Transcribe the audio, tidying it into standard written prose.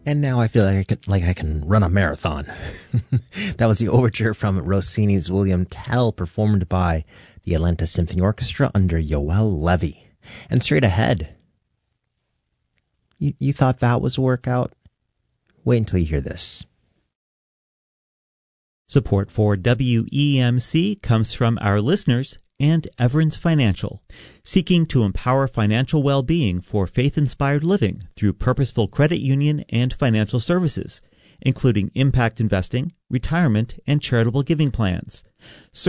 And now I feel like I can run a marathon. That was the overture from Rossini's William Tell, performed by the Atlanta Symphony Orchestra under Yoel Levy. And straight ahead, you thought that was a workout? Wait until you hear this. Support for WEMC comes from our listeners and Everence Financial, seeking to empower financial well-being for faith-inspired living through purposeful credit union and financial services, including impact investing, retirement, and charitable giving plans.